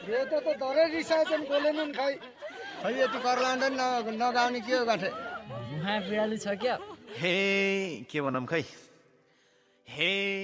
यो त धरै रिसाएछन् बोलेनन् खै यति कर्लान्ड नगाउने के हो गाठे बिराली छ क्या हे के भनौँ खै हे